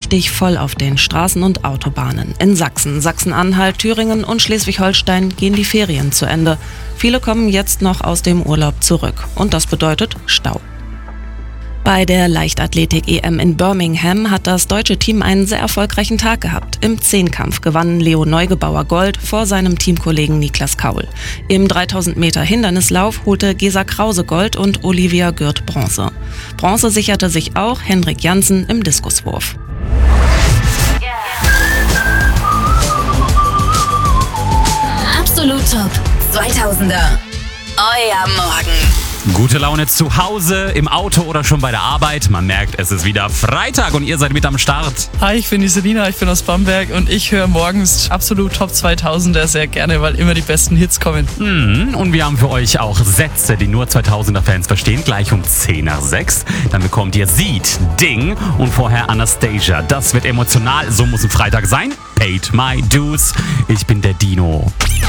richtig voll auf den Straßen und Autobahnen. In Sachsen, Sachsen-Anhalt, Thüringen und Schleswig-Holstein gehen die Ferien zu Ende. Viele kommen jetzt noch aus dem Urlaub zurück und das bedeutet Stau. Bei der Leichtathletik-EM in Birmingham hat das deutsche Team einen sehr erfolgreichen Tag gehabt. Im Zehnkampf gewann Leo Neugebauer Gold vor seinem Teamkollegen Niklas Kaul. Im 3000 Meter Hindernislauf holte Gesa Krause Gold und Olivia Gürt Bronze. Bronze sicherte sich auch Henrik Janssen im Diskuswurf. Absolut Top 2000er. Euer Morgen. Gute Laune zu Hause, im Auto oder schon bei der Arbeit. Man merkt, es ist wieder Freitag und ihr seid mit am Start. Hi, ich bin die Selina, ich bin aus Bamberg und ich höre morgens absolut Top 2000er sehr gerne, weil immer die besten Hits kommen. Und wir haben für euch auch Sätze, die nur 2000er-Fans verstehen, gleich um 10 nach 6. Dann bekommt ihr Seed, Ding und vorher Anastasia. Das wird emotional, so muss ein Freitag sein. Paid my dues. Ich bin der Dino.